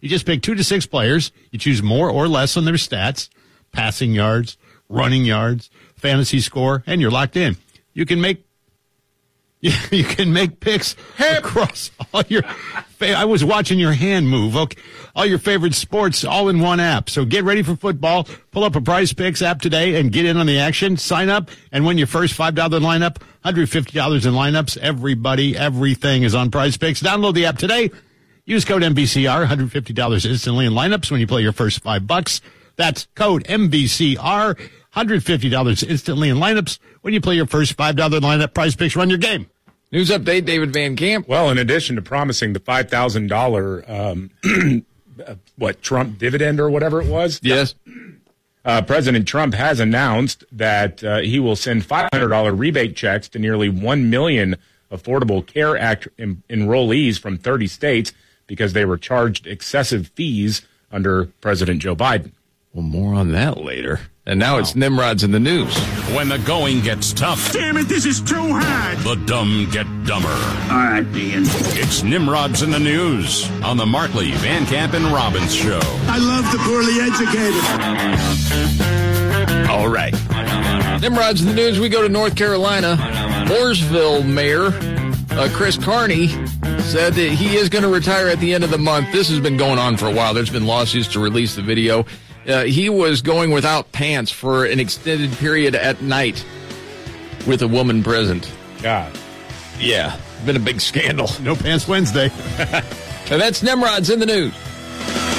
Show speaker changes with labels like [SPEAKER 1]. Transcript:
[SPEAKER 1] You just pick 2 to 6 players. You choose more or less on their stats, passing yards, running yards, fantasy score, and you're locked in. You can make picks across all your. I was watching your hand move. Okay, all your favorite sports, all in one app. So get ready for football. Pull up a Prize Picks app today and get in on the action. Sign up and win your first $5 lineup. $150 in lineups. Everybody, everything is on Prize Picks. Download the app today. Use code MVCR. $150 instantly in lineups when you play your first $5. That's code MVCR. $150 instantly in lineups when you play your first $5 lineup. Prize Picks, run your game.
[SPEAKER 2] News update, David Van Camp.
[SPEAKER 3] Well, in addition to promising the $5,000, Trump dividend or whatever it was?
[SPEAKER 2] Yes.
[SPEAKER 3] President Trump has announced that he will send $500 rebate checks to nearly 1 million Affordable Care Act enrollees from 30 states because they were charged excessive fees under President Joe Biden.
[SPEAKER 2] Well, more on that later. And now it's Nimrod's in the news.
[SPEAKER 4] When the going gets tough.
[SPEAKER 5] Damn it, this is too hard.
[SPEAKER 4] The dumb get dumber.
[SPEAKER 5] All right, Ian.
[SPEAKER 4] It's Nimrod's in the news on the Markley, Van Camp, and Robbins Show.
[SPEAKER 5] I love the poorly educated.
[SPEAKER 2] All right. Nimrod's in the news. We go to North Carolina. Mooresville Mayor Chris Carney said that he is going to retire at the end of the month. This has been going on for a while. There's been lawsuits to release the video. He was going without pants for an extended period at night with a woman present.
[SPEAKER 3] God.
[SPEAKER 2] Yeah, been a big scandal.
[SPEAKER 1] No Pants Wednesday.
[SPEAKER 2] And that's Nimrod's in the news.